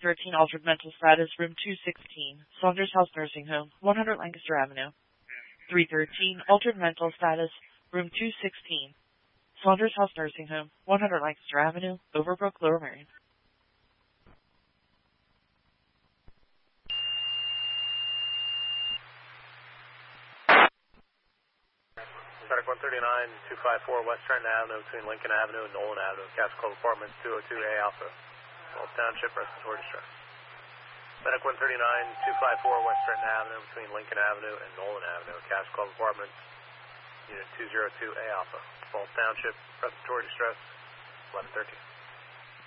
313, altered mental status, room 216, Saunders House Nursing Home, 100 Lancaster Avenue. 313, altered mental status, room 216, Saunders House Nursing Home, 100 Lancaster Avenue, Overbrook, Lower Merion. Medic 139-254 West Trenton Avenue between Lincoln Avenue and Nolan Avenue, Caps Club Apartments 202A Alpha, Falls Township, respiratory distress. Medic 139-254 West Trenton Avenue between Lincoln Avenue and Nolan Avenue, Caps Club Apartments, Unit 202A Alpha, Falls Township, respiratory distress, 1113.